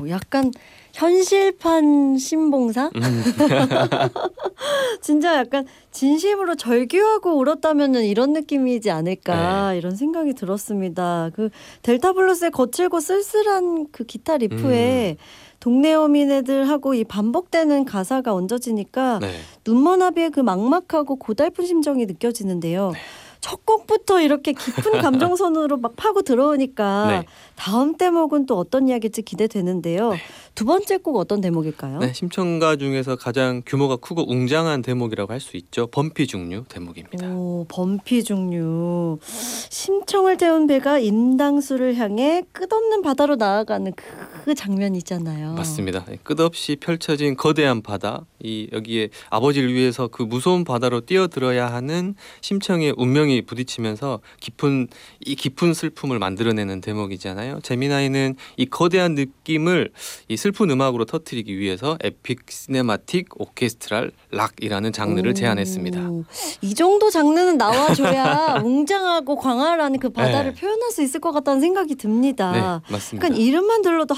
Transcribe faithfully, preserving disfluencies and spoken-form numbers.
약간 현실판 신봉사? 음. 진짜 약간 진심으로 절규하고 울었다면은 이런 느낌이지 않을까 네. 이런 생각이 들었습니다. 그 델타 블루스의 거칠고 쓸쓸한 그 기타 리프에 음. 동네 어민애들하고 이 반복되는 가사가 얹어지니까 네. 눈먼아비의 그 막막하고 고달픈 심정이 느껴지는데요. 네. 첫 곡부터 이렇게 깊은 감정선으로 막 파고 들어오니까 네. 다음 대목은 또 어떤 이야기일지 기대되는데요. 네. 두 번째 곡 어떤 대목일까요? 네, 심청가 중에서 가장 규모가 크고 웅장한 대목이라고 할 수 있죠. 범피 중류 대목입니다. 오, 범피 중류. 심청을 태운 배가 인당수를 향해 끝없는 바다로 나아가는 그 장면이 있잖아요. 맞습니다. 끝없이 펼쳐진 거대한 바다, 이 여기에 아버지를 위해서 그 무서운 바다로 뛰어들어야 하는 심청의 운명이 부딪히면서 깊은 이 깊은 슬픔을 만들어내는 대목이잖아요. 제미나이는 이 거대한 느낌을 이 슬픈 음악으로 터뜨리기 위해서 에픽 시네마틱 오케스트랄 락이라는 장르를 오, 제안했습니다. 이 정도 장르는 나와줘야 웅장하고 광활한 그 바다를 네. 표현할 수 있을 것 같다는 생각이 듭니다. 네, 맞습니다. 그러니까 이름만 들러도